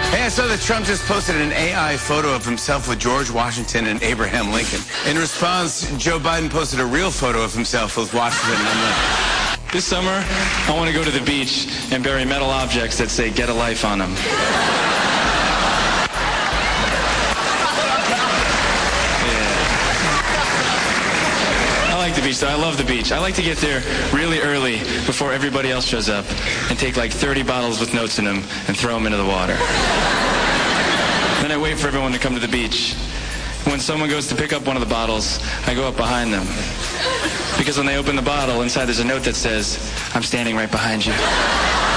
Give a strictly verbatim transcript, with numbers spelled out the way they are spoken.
Hey, I saw that Trump just posted an A I photo of himself with George Washington and Abraham Lincoln. In response, Joe Biden posted a real photo of himself with Washington and Lincoln. This summer, I want to go to the beach and bury metal objects that say, "Get a life" on them. I like the beach, though. I love the beach. I like to get there really early before everybody else shows up and take like thirty bottles with notes in them and throw them into the water. Then I wait for everyone to come to the beach. When someone goes to pick up one of the bottles, I go up behind them. Because when they open the bottle, inside there's a note that says, "I'm standing right behind you."